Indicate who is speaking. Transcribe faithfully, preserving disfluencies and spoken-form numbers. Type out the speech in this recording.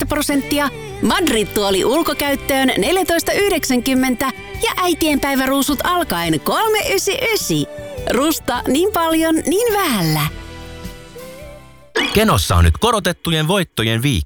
Speaker 1: prosenttia, Madrid-tuoli ulkokäyttöön neljätoista yhdeksänkymmentä ja äitienpäiväruusut alkaen kolme yhdeksänkymmentäyhdeksän. Rusta niin paljon, niin vähällä.
Speaker 2: Kenossa on nyt korotettujen voittojen viikko.